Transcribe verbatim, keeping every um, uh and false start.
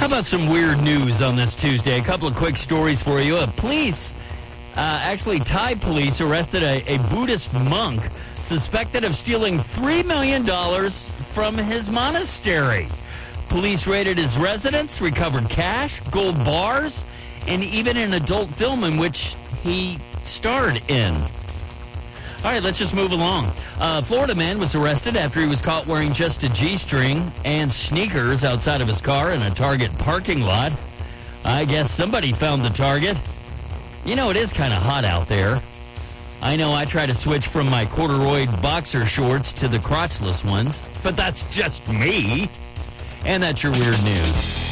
How about some weird news on this Tuesday? A couple of quick stories for you. Uh, police, uh, actually Thai police, arrested a, a Buddhist monk suspected of stealing three million dollars from his monastery. Police raided his residence, recovered cash, gold bars, and even an adult film in which he starred in. All right, let's just move along. A Florida man was arrested after he was caught wearing just a G-string and sneakers outside of his car in a Target parking lot. I guess somebody found the target. You know, it is kind of hot out there. I know I try to switch from my corduroy boxer shorts to the crotchless ones, but that's just me. And that's your weird news.